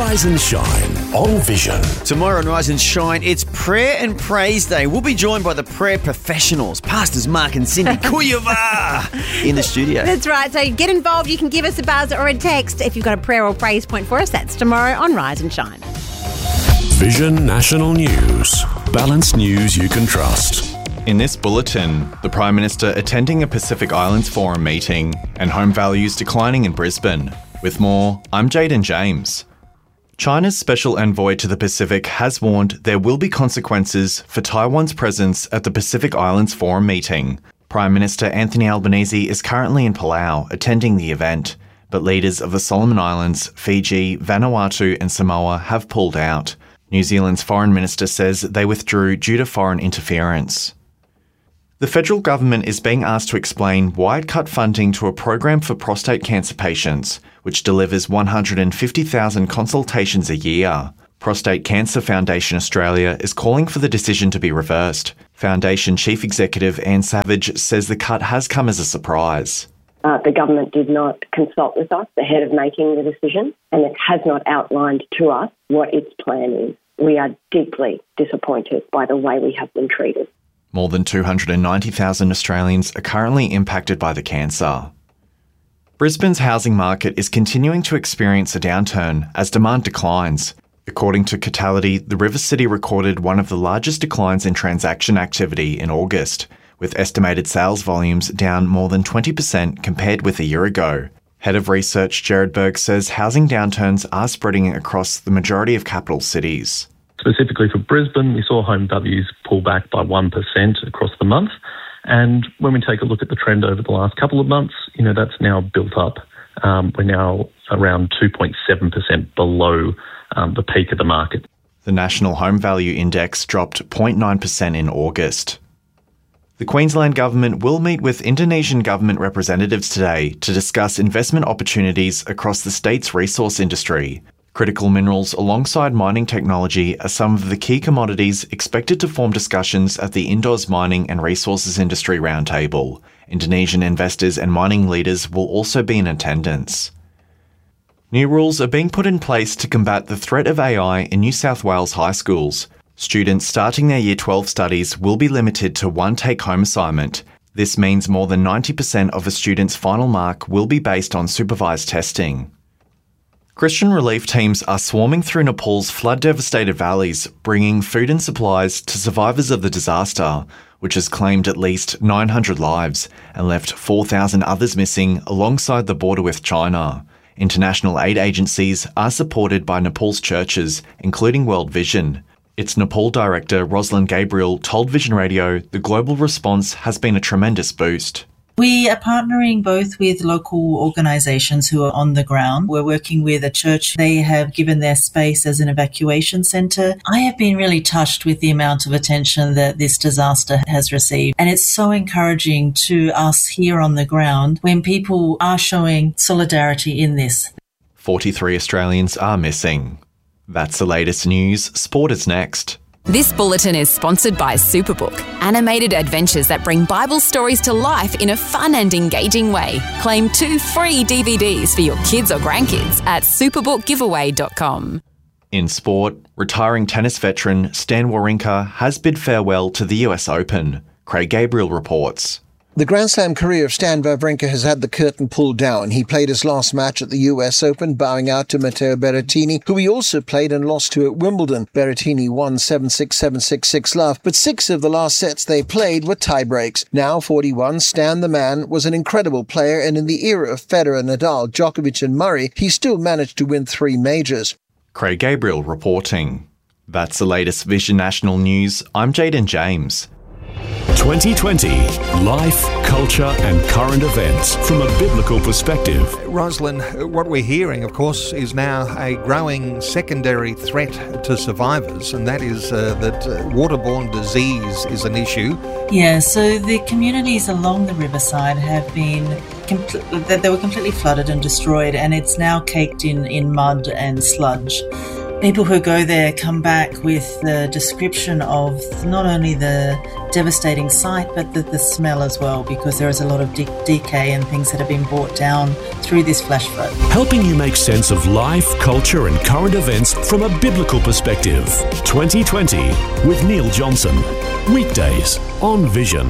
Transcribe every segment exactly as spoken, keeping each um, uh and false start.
Rise and Shine on Vision. Tomorrow on Rise and Shine, it's Prayer and Praise Day. We'll be joined by the prayer professionals, Pastors Mark and Cindy Kuyava, in the studio. That's right. So get involved. You can give us a buzz or a text if you've got a prayer or praise point for us. That's tomorrow on Rise and Shine. Vision National News. Balanced news you can trust. In this bulletin, the Prime Minister attending a Pacific Islands Forum meeting and home values declining in Brisbane. With more, I'm Jaden James. China's special envoy to the Pacific has warned there will be consequences for Taiwan's presence at the Pacific Islands Forum meeting. Prime Minister Anthony Albanese is currently in Palau attending the event, but leaders of the Solomon Islands, Fiji, Vanuatu and Samoa have pulled out. New Zealand's Foreign Minister says they withdrew due to foreign interference. The federal government is being asked to explain why it cut funding to a program for prostate cancer patients, which delivers one hundred fifty thousand consultations a year. Prostate Cancer Foundation Australia is calling for the decision to be reversed. Foundation Chief Executive Anne Savage says the cut has come as a surprise. Uh, the government did not consult with us ahead of making the decision, and it has not outlined to us what its plan is. We are deeply disappointed by the way we have been treated. More than two hundred ninety thousand Australians are currently impacted by the cancer. Brisbane's housing market is continuing to experience a downturn as demand declines. According to Catality, the River City recorded one of the largest declines in transaction activity in August, with estimated sales volumes down more than twenty percent compared with a year ago. Head of Research Jared Berg says housing downturns are spreading across the majority of capital cities. Specifically for Brisbane, we saw home values pull back by one percent across the month. And when we take a look at the trend over the last couple of months, you know, that's now built up. Um, we're now around two point seven percent below um, the peak of the market. The National Home Value Index dropped zero point nine percent in August. The Queensland Government will meet with Indonesian government representatives today to discuss investment opportunities across the state's resource industry. Critical minerals alongside mining technology are some of the key commodities expected to form discussions at the Indoors Mining and Resources Industry Roundtable. Indonesian investors and mining leaders will also be in attendance. New rules are being put in place to combat the threat of A I in New South Wales high schools. Students starting their Year twelve studies will be limited to one take-home assignment. This means more than ninety percent of a student's final mark will be based on supervised testing. Christian relief teams are swarming through Nepal's flood-devastated valleys, bringing food and supplies to survivors of the disaster, which has claimed at least nine hundred lives and left four thousand others missing alongside the border with China. International aid agencies are supported by Nepal's churches, including World Vision. Its Nepal director, Rosalind Gabriel, told Vision Radio the global response has been a tremendous boost. We are partnering both with local organisations who are on the ground. We're working with a church. They have given their space as an evacuation centre. I have been really touched with the amount of attention that this disaster has received. And it's so encouraging to us here on the ground when people are showing solidarity in this. forty-three Australians are missing. That's the latest news. Sport is next. This bulletin is sponsored by Superbook, animated adventures that bring Bible stories to life in a fun and engaging way. Claim two free D V Ds for your kids or grandkids at superbook giveaway dot com. In sport, retiring tennis veteran Stan Wawrinka has bid farewell to the U S Open. Craig Gabriel reports. The Grand Slam career of Stan Wawrinka has had the curtain pulled down. He played his last match at the U S Open, bowing out to Matteo Berrettini, who he also played and lost to at Wimbledon. Berrettini won seven six, seven six, six love, but six of the last sets they played were tie-breaks. Now forty-one, Stan the man was an incredible player, and in the era of Federer, Nadal, Djokovic and Murray, he still managed to win three majors. Craig Gabriel reporting. That's the latest Vision National News. I'm Jaden James. twenty twenty. Life, culture and current events from a biblical perspective. Rosalind, what we're hearing, of course, is now a growing secondary threat to survivors, and that is uh, that uh, waterborne disease is an issue. Yeah, so the communities along the riverside have been, compl- they were completely flooded and destroyed, and it's now caked in, in mud and sludge. People who go there come back with the description of not only the devastating sight, but the, the smell as well, because there is a lot of de- decay and things that have been brought down through this flash flood. Helping you make sense of life, culture and current events from a biblical perspective. twenty twenty with Neil Johnson. Weekdays on Vision.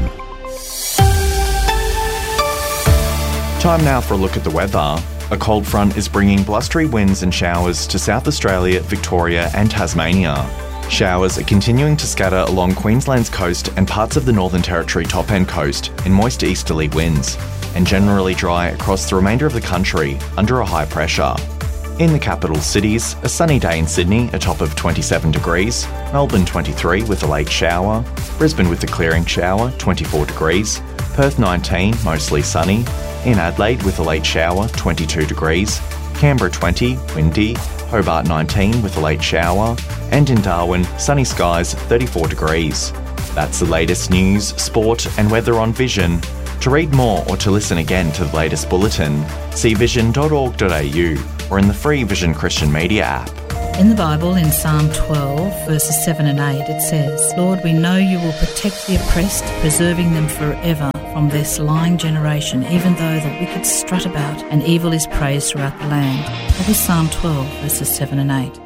Time now for a look at the weather. A cold front is bringing blustery winds and showers to South Australia, Victoria and Tasmania. Showers are continuing to scatter along Queensland's coast and parts of the Northern Territory top-end coast in moist easterly winds, and generally dry across the remainder of the country under a high pressure. In the capital cities, a sunny day in Sydney, a top of twenty-seven degrees, Melbourne twenty-three with a late shower, Brisbane with a clearing shower, twenty-four degrees, Perth nineteen, mostly sunny, in Adelaide with a late shower, twenty-two degrees, Canberra twenty, windy, Hobart nineteen with a late shower, and in Darwin, sunny skies, thirty-four degrees. That's the latest news, sport and weather on Vision. To read more or to listen again to the latest bulletin, see vision dot org dot a u or in the free Vision Christian Media app. In the Bible, in Psalm twelve, verses seven and eight, it says, "Lord, we know you will protect the oppressed, preserving them forever from this lying generation, even though the wicked strut about and evil is praised throughout the land." That was Psalm twelve, verses seven and eight.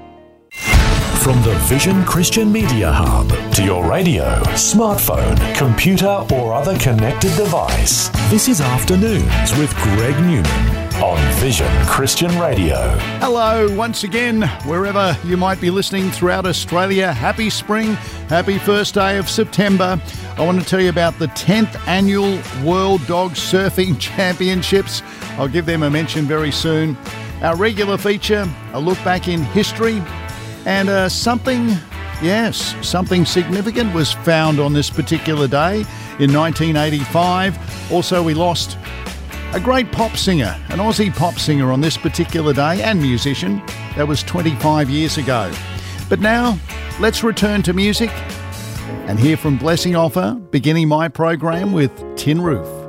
From the Vision Christian Media Hub to your radio, smartphone, computer or other connected device. This is Afternoons with Greg Newman on Vision Christian Radio. Hello once again, wherever you might be listening throughout Australia. Happy spring, happy first day of September. I want to tell you about the tenth Annual World Dog Surfing Championships. I'll give them a mention very soon. Our regular feature, a look back in history. And uh, something, yes, something significant was found on this particular day in nineteen eighty-five. Also, we lost a great pop singer, an Aussie pop singer on this particular day, and musician. That was twenty-five years ago. But now, let's return to music and hear from Blessing Offer, beginning my program with Tin Roof.